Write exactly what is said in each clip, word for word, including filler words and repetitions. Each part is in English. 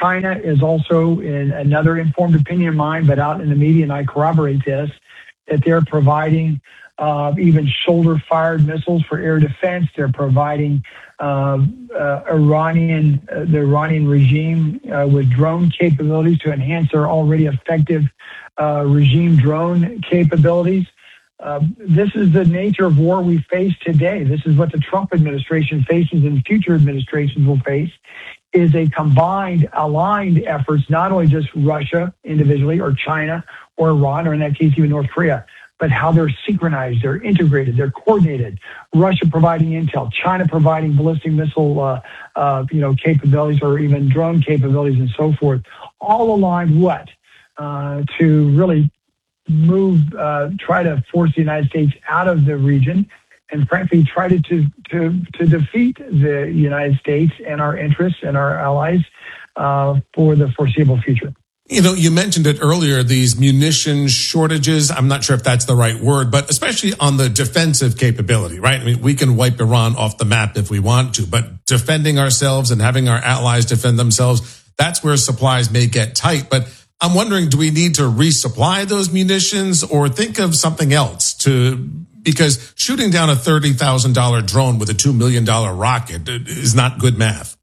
China is also in another informed opinion of mine, but out in the media, and I corroborate this, that they're providing uh, even shoulder-fired missiles for air defense. They're providing uh, uh, Iranian, uh, the Iranian regime uh, with drone capabilities to enhance their already effective uh, regime drone capabilities. Uh, this is the nature of war we face today. This is what the Trump administration faces and future administrations will face, is a combined, aligned efforts, not only just Russia individually or China or Iran, or in that case, even North Korea, but how they're synchronized, they're integrated, they're coordinated. Russia providing intel, China providing ballistic missile, uh, uh, you know, capabilities, or even drone capabilities and so forth, all aligned what? Uh, to really move, uh, try to force the United States out of the region, and frankly, try to, to, to, to defeat the United States and our interests and our allies uh, for the foreseeable future. You know, you mentioned it earlier, these munition shortages. I'm not sure if that's the right word, but especially on the defensive capability, right? I mean, we can wipe Iran off the map if we want to, but defending ourselves and having our allies defend themselves, that's where supplies may get tight. But I'm wondering, do we need to resupply those munitions or think of something else to, because shooting down a thirty thousand dollars drone with a two million dollars rocket is not good math.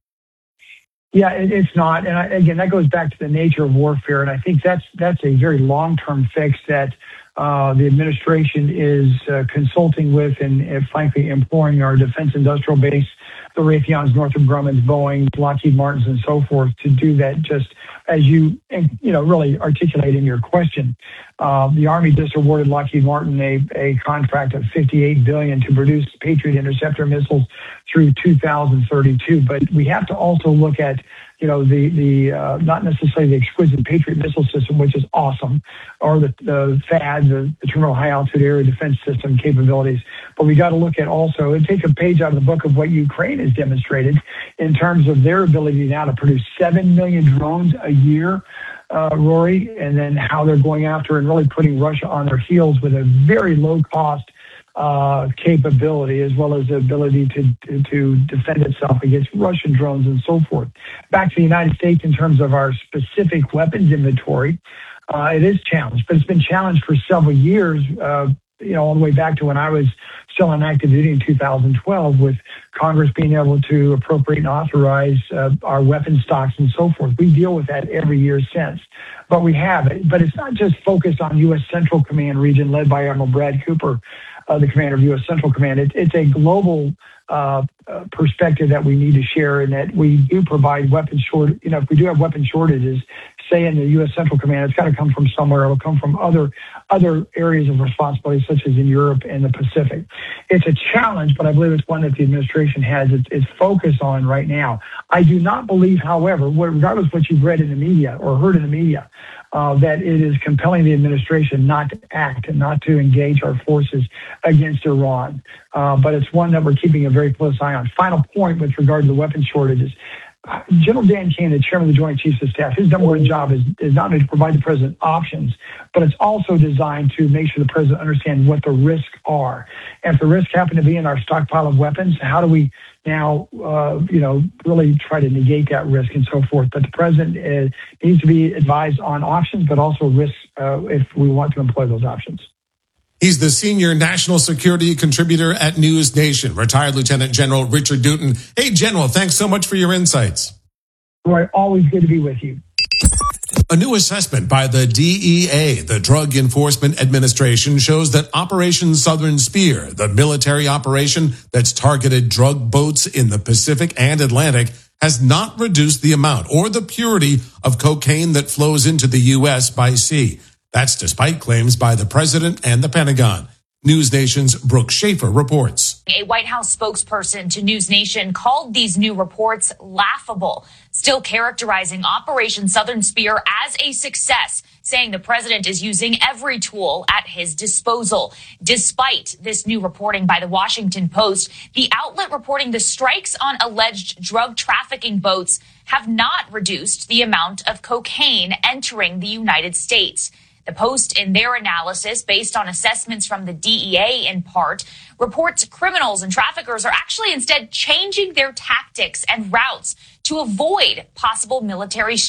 Yeah, it, it's not. And I, again, that goes back to the nature of warfare. And I think that's that's a very long-term fix that uh, the administration is uh, consulting with and, and frankly imploring our defense industrial base, the Raytheons, Northrop Grumman's, Boeing, Lockheed Martin's, and so forth, to do that just as you, you know, really articulate in your question. Uh, the Army just awarded Lockheed Martin a, a contract of fifty-eight billion dollars to produce Patriot interceptor missiles through two thousand thirty-two. But we have to also look at, you know, the, the uh, not necessarily the exquisite Patriot missile system, which is awesome, or the, the THAAD, the, the Terminal High Altitude Area Defense System capabilities. But we got to look at also, and take a page out of the book of what Ukraine has demonstrated in terms of their ability now to produce seven million drones a year, uh, Rory, and then how they're going after and really putting Russia on their heels with a very low cost Uh, capability, as well as the ability to, to to defend itself against Russian drones and so forth. Back to the United States in terms of our specific weapons inventory, uh, it is challenged, but it's been challenged for several years, uh, you know, all the way back to when I was still on active duty in two thousand twelve, with Congress being able to appropriate and authorize uh, our weapon stocks and so forth. We deal with that every year since. But we have it. But it's not just focused on U S Central Command region led by Admiral Brad Cooper, Uh, the commander of U S Central Command. It, it's a global uh, uh, perspective that we need to share, and that we do provide weapon short. You know, if we do have weapon shortages, say in the U S Central Command, it's got to come from somewhere. It'll come from other other areas of responsibility, such as in Europe and the Pacific. It's a challenge, but I believe it's one that the administration has its, its focus on right now. I do not believe, however, regardless of what you've read in the media or heard in the media, Uh, that it is compelling the administration not to act and not to engage our forces against Iran. Uh, but it's one that we're keeping a very close eye on. Final point with regard to the weapon shortages. Uh, General Dan Kane, the chairman of the Joint Chiefs of Staff, his number one job is, is not only to provide the president options, but it's also designed to make sure the president understands what the risks are. And if the risks happen to be in our stockpile of weapons, how do we now, uh, you know, really try to negate that risk and so forth? But the president uh, needs to be advised on options, but also risks uh, if we want to employ those options. He's the senior national security contributor at News Nation, retired Lieutenant General Richard Dutton. Hey, General, thanks so much for your insights. Roy, always good to be with you. A new assessment by the D E A, the Drug Enforcement Administration, shows that Operation Southern Spear, the military operation that's targeted drug boats in the Pacific and Atlantic, has not reduced the amount or the purity of cocaine that flows into the U S by sea. That's despite claims by the president and the Pentagon. News Nation's Brooke Schaefer reports. A White House spokesperson to News Nation called these new reports laughable, still characterizing Operation Southern Spear as a success, saying the president is using every tool at his disposal. Despite this new reporting by the Washington Post, the outlet reporting the strikes on alleged drug trafficking boats have not reduced the amount of cocaine entering the United States. The Post, in their analysis, based on assessments from the D E A in part, reports criminals and traffickers are actually instead changing their tactics and routes to avoid possible military